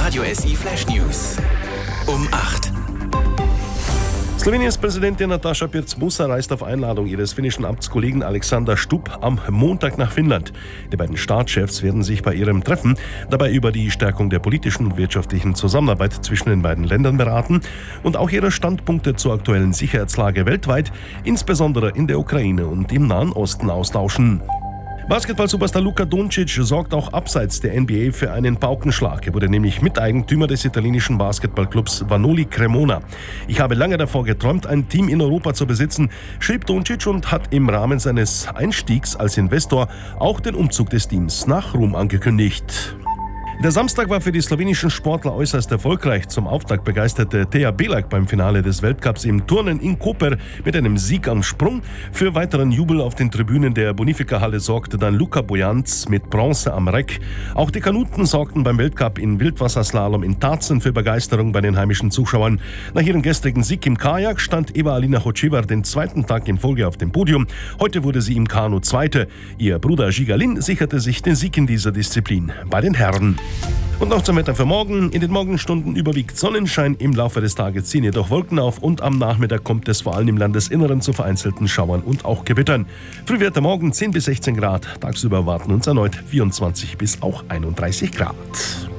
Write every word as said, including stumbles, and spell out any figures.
Radio S I Flash News. Um acht. Sloweniens Präsidentin Nataša Pirc-Musar reist auf Einladung ihres finnischen Amtskollegen Alexander Stubb am Montag nach Finnland. Die beiden Staatschefs werden sich bei ihrem Treffen dabei über die Stärkung der politischen und wirtschaftlichen Zusammenarbeit zwischen den beiden Ländern beraten und auch ihre Standpunkte zur aktuellen Sicherheitslage weltweit, insbesondere in der Ukraine und im Nahen Osten, austauschen. Basketball-Superstar Luka Doncic sorgt auch abseits der N B A für einen Paukenschlag. Er wurde nämlich Miteigentümer des italienischen Basketballclubs Vanoli Cremona. Ich habe lange davor geträumt, ein Team in Europa zu besitzen, schrieb Doncic und hat im Rahmen seines Einstiegs als Investor auch den Umzug des Teams nach Rom angekündigt. Der Samstag war für die slowenischen Sportler äußerst erfolgreich. Zum Auftakt begeisterte Teja Belak beim Finale des Weltcups im Turnen in Koper mit einem Sieg am Sprung. Für weiteren Jubel auf den Tribünen der Bonifica-Halle sorgte dann Luka Bojanc mit Bronze am Reck. Auch die Kanuten sorgten beim Weltcup in Wildwasserslalom in Tarzen für Begeisterung bei den heimischen Zuschauern. Nach ihrem gestrigen Sieg im Kajak stand Eva-Alina Hocevar den zweiten Tag in Folge auf dem Podium. Heute wurde sie im Kanu Zweite. Ihr Bruder Gigalin sicherte sich den Sieg in dieser Disziplin bei den Herren. Und noch zum Wetter für morgen. In den Morgenstunden überwiegt Sonnenschein, im Laufe des Tages ziehen jedoch Wolken auf und am Nachmittag kommt es vor allem im Landesinneren zu vereinzelten Schauern und auch Gewittern. Frühwerte morgen zehn bis sechzehn Grad, tagsüber warten uns erneut vierundzwanzig bis auch einunddreißig Grad.